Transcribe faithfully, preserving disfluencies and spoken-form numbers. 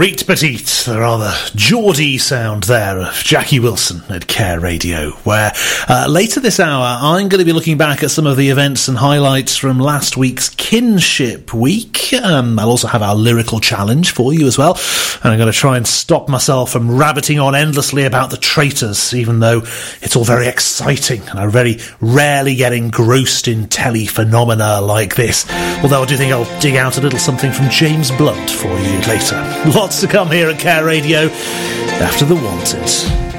Reet Petite, the rather Geordie sound there of Jackie Wilson at Care Radio, where uh, later this hour I'm going to be looking back at some of the events and highlights from last week's Kinship Week. Um, I'll also have our lyrical challenge for you as well, and I'm going to try and stop myself from rabbiting on endlessly about the traitors, even though it's all very exciting and I very rarely get engrossed in telly phenomena like this, although I do think I'll dig out a little something from James Blunt for you later. Lots to come here at Care Radio after The Wanted.